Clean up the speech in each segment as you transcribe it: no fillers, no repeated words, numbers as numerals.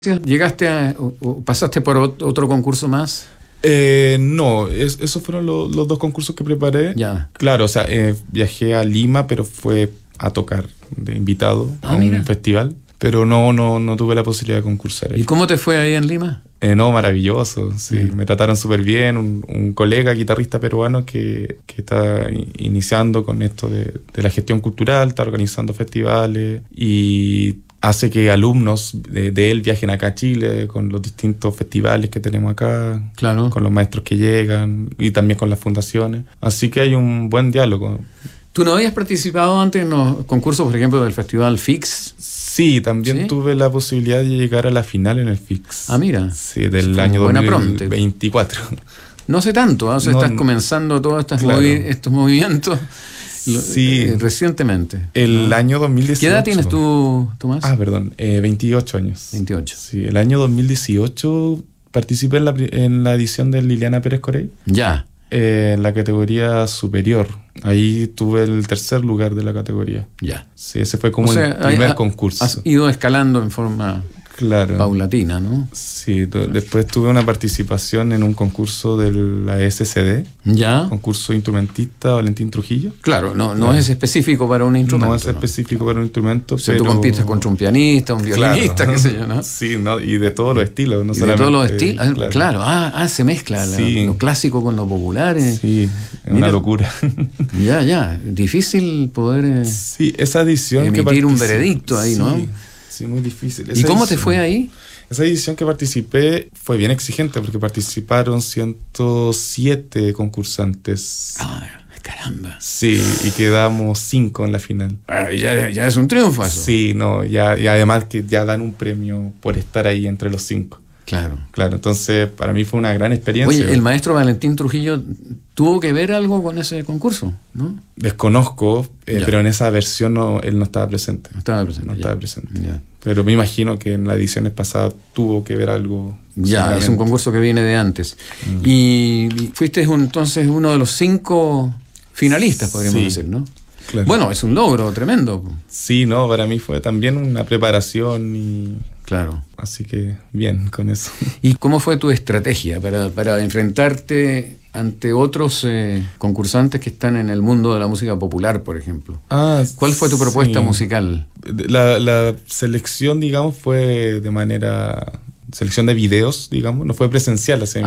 ¿Llegaste o pasaste por otro concurso más? No, esos fueron los dos concursos que preparé. Ya. Claro, o sea, viajé a Lima, pero fue a tocar de invitado a un festival. Pero no tuve la posibilidad de concursar ahí. ¿Y cómo te fue ahí en Lima? No, maravilloso, sí. Me trataron súper bien. Un colega guitarrista peruano que está iniciando con esto de la gestión cultural, está organizando festivales y hace que alumnos de él viajen acá a Chile con los distintos festivales que tenemos acá, Claro. con los maestros que llegan y también con las fundaciones. Así que hay un buen diálogo. ¿Tú no habías participado antes en los concursos, por ejemplo, del Festival FIX? Sí, también tuve la posibilidad de llegar a la final en el FIX. Ah, mira. Sí, del año 2024. No sé tanto, ¿eh? O sea, estás comenzando todos estos movimientos. Sí. Recientemente. El año 2018. ¿Qué edad tienes tú, Tomás? 28 años. 28. Sí, el año 2018 participé en la edición de Liliana Pérez Corey. Ya. En la categoría superior. Ahí tuve el tercer lugar de la categoría. Ya. Sí, ese fue como el primer concurso. Has ido escalando en forma paulatina, ¿no? Sí, después tuve una participación en un concurso de la SCD. Ya. Concurso instrumentista Valentín Trujillo. Claro, no es específico para un instrumento. No es específico para un instrumento. O sea, tú compites contra un pianista, un violinista, qué sé yo, ¿no? Sí, y de todos los estilos. No solamente, de todos los estilos, claro. Se mezcla lo clásico con lo popular. Sí, es una locura. Ya. Difícil poder sí, esa edición emitir un veredicto ahí, ¿no? Sí, muy difícil. ¿Y cómo te fue ahí? Esa edición que participé fue bien exigente porque participaron 107 concursantes. Caramba. Sí, y quedamos 5 en la final. Ya es un triunfo eso. Sí, y además que ya dan un premio por estar ahí entre los 5. Claro, entonces para mí fue una gran experiencia. Oye, el maestro Valentín Trujillo tuvo que ver algo con ese concurso, ¿no? Desconozco, pero en esa versión él no estaba presente. No estaba presente. Ya. Pero me imagino que en las ediciones pasadas tuvo que ver algo. Ya, es un concurso que viene de antes. Y fuiste entonces uno de los 5 finalistas, podríamos decir, ¿no? Claro. Bueno, es un logro tremendo. Sí, para mí fue también una preparación y... Claro. Así que bien con eso. ¿Y cómo fue tu estrategia para enfrentarte ante otros concursantes que están en el mundo de la música popular, por ejemplo? ¿Cuál fue tu propuesta musical? La selección, digamos, fue de manera... Selección de videos, digamos, no fue presencial. Así,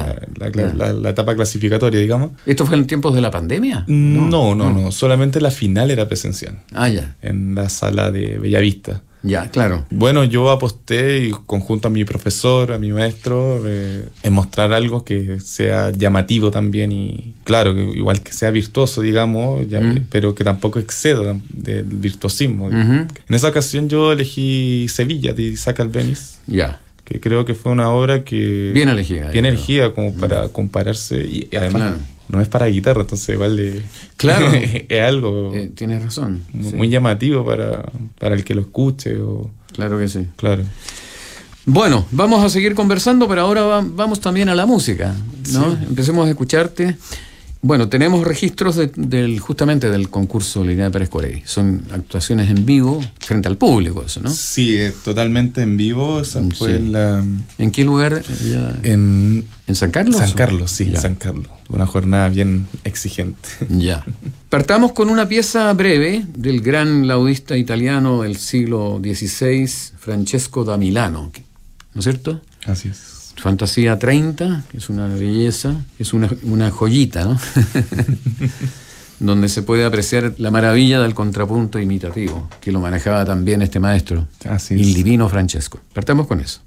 la etapa clasificatoria, digamos. ¿Esto fue en tiempos de la pandemia? No. Solamente la final era presencial. Ya. En la sala de Bellavista. Ya, claro. Bueno, yo aposté y conjunto a mi profesor, a mi maestro, en mostrar algo que sea llamativo también y, claro, que igual que sea virtuoso, digamos, pero que tampoco exceda del virtuosismo. En esa ocasión yo elegí Sevilla, de Isaac Albéniz. Ya. Que creo que fue una obra que... Bien elegida. Bien elegida como para compararse y además no es para guitarra, entonces igual es algo... tienes razón. Muy llamativo para el que lo escuche. Claro que sí. Claro. Bueno, vamos a seguir conversando, pero ahora vamos también a la música, ¿no? Sí. Empecemos a escucharte. Bueno, tenemos registros justamente del concurso Liliana Pérez Corey. Son actuaciones en vivo frente al público, eso, ¿no? Sí, totalmente en vivo. Esa fue ¿En qué lugar? ¿En San Carlos? San Carlos, sí, San Carlos. Una jornada bien exigente. Ya. Partamos con una pieza breve del gran laudista italiano del siglo XVI, Francesco da Milano, ¿no es cierto? Así es. Fantasía 30, que es una belleza, es una joyita, ¿no? Donde se puede apreciar la maravilla del contrapunto imitativo, que lo manejaba también este maestro, el divino Francesco. Partamos con eso.